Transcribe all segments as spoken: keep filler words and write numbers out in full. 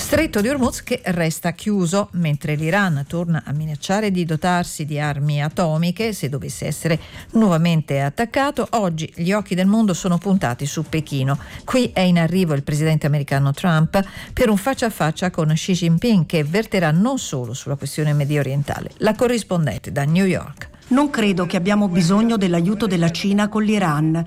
Stretto di Hormuz che resta chiuso, mentre l'Iran torna a minacciare di dotarsi di armi atomiche se dovesse essere nuovamente attaccato. Oggi gli occhi del mondo sono puntati su Pechino. Qui è in arrivo il presidente americano Trump per un faccia a faccia con Xi Jinping, che verterà non solo sulla questione medio orientale. La corrispondente da New York. Non credo che abbiamo bisogno dell'aiuto della Cina con l'Iran.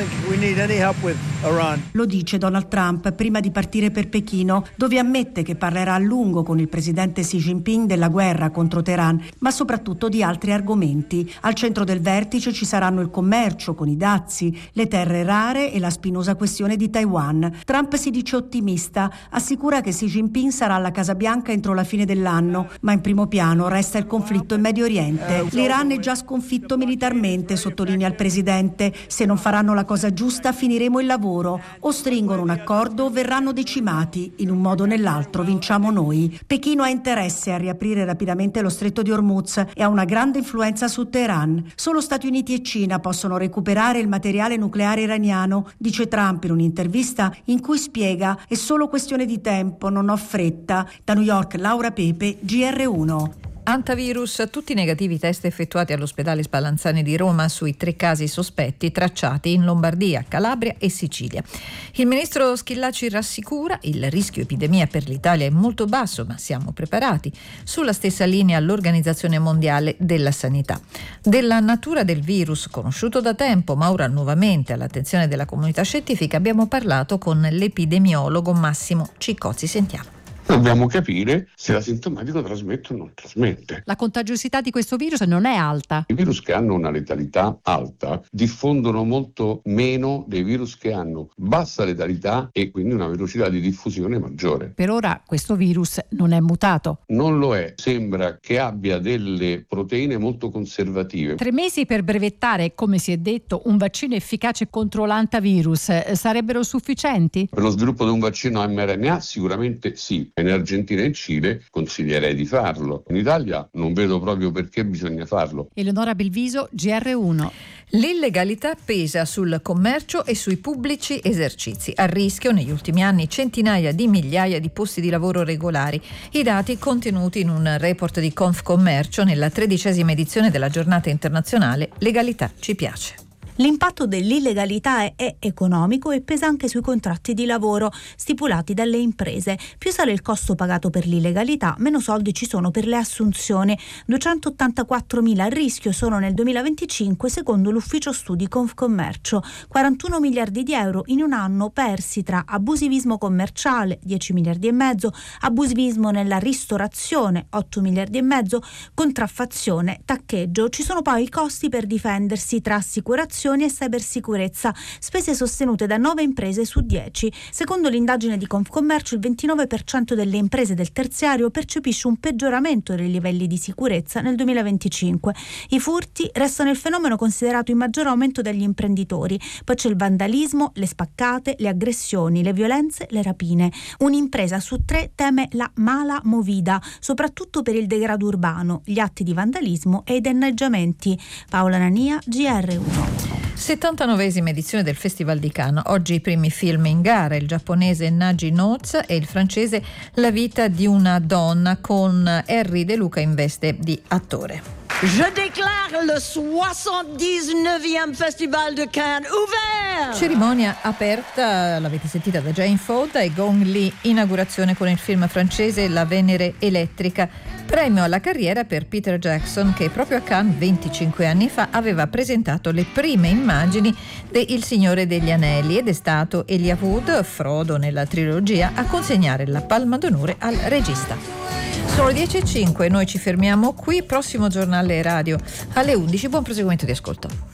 Lo dice Donald Trump prima di partire per Pechino, dove ammette che parlerà a lungo con il presidente Xi Jinping della guerra contro Teheran, ma soprattutto di altri argomenti. Al centro del vertice ci saranno il commercio con i dazi, le terre rare e la spinosa questione di Taiwan. Trump si dice ottimista, assicura che Xi Jinping sarà alla Casa Bianca entro la fine dell'anno, ma in primo piano resta il conflitto in Medio Oriente. L'Iran è già sconfitto militarmente, sottolinea il presidente. Se non faranno la cosa giusta finiremo il lavoro, o stringono un accordo o verranno decimati. In un modo o nell'altro vinciamo noi. Pechino ha interesse a riaprire rapidamente lo stretto di Hormuz e ha una grande influenza su Teheran. Solo Stati Uniti e Cina possono recuperare il materiale nucleare iraniano, dice Trump in un'intervista in cui spiega: è solo questione di tempo, non ho fretta. Da New York, Laura Pepe, G R uno. Antivirus, tutti i negativi test effettuati all'ospedale Spallanzani di Roma sui tre casi sospetti tracciati in Lombardia, Calabria e Sicilia. Il ministro Schillaci rassicura: il rischio epidemia per l'Italia è molto basso, ma siamo preparati. Sulla stessa linea l'Organizzazione Mondiale della Sanità. Della natura del virus, conosciuto da tempo, ma ora nuovamente all'attenzione della comunità scientifica, abbiamo parlato con l'epidemiologo Massimo Ciccozzi. Sentiamo. Dobbiamo capire se l'asintomatico trasmette o non trasmette. La contagiosità di questo virus non è alta. I virus che hanno una letalità alta diffondono molto meno dei virus che hanno bassa letalità e quindi una velocità di diffusione maggiore. Per ora questo virus non è mutato. Non lo è, sembra che abbia delle proteine molto conservative. Tre mesi per brevettare, come si è detto, un vaccino efficace contro l'antavirus sarebbero sufficienti? Per lo sviluppo di un vaccino mRNA sicuramente sì. In Argentina e in Cile consiglierei di farlo. In Italia non vedo proprio perché bisogna farlo. Eleonora Belviso, G R uno. L'illegalità pesa sul commercio e sui pubblici esercizi. A rischio negli ultimi anni centinaia di migliaia di posti di lavoro regolari. I dati contenuti in un report di Confcommercio nella tredicesima edizione della giornata internazionale Legalità ci piace. L'impatto dell'illegalità è, è economico e pesa anche sui contratti di lavoro stipulati dalle imprese. Più sale il costo pagato per l'illegalità, meno soldi ci sono per le assunzioni. duecentottantaquattromila a rischio sono nel duemilaventicinque secondo l'ufficio studi Confcommercio. quarantuno miliardi di euro in un anno persi tra abusivismo commerciale, dieci miliardi e mezzo, abusivismo nella ristorazione, otto miliardi e mezzo, contraffazione, taccheggio. Ci sono poi i costi per difendersi tra assicurazioni e cybersicurezza, spese sostenute da nove imprese su dieci. Secondo l'indagine di Confcommercio, il ventinove per cento delle imprese del terziario percepisce un peggioramento dei livelli di sicurezza nel duemilaventicinque. I furti restano il fenomeno considerato in maggior aumento dagli imprenditori. Poi c'è il vandalismo, le spaccate, le aggressioni, le violenze, le rapine. Un'impresa su tre teme la mala movida, soprattutto per il degrado urbano, gli atti di vandalismo e i danneggiamenti. Paola Nania, G R uno. settantanovesima edizione del Festival di Cannes. Oggi i primi film in gara, il giapponese Nagi Notes e il francese La vita di una donna, con Harry De Luca in veste di attore. Je déclare le soixante-dix-neuvième Festival de Cannes ouvert! Cerimonia aperta, l'avete sentita da Jane Fonda e Gong Li, inaugurazione con il film francese La Venere elettrica, premio alla carriera per Peter Jackson, che proprio a Cannes venticinque anni fa aveva presentato le prime immagini de Il Signore degli Anelli, ed è stato Elijah Wood, Frodo nella trilogia, a consegnare la palma d'onore al regista. Sono le dieci e cinque, noi ci fermiamo qui, prossimo giornale radio alle undici, buon proseguimento di ascolto.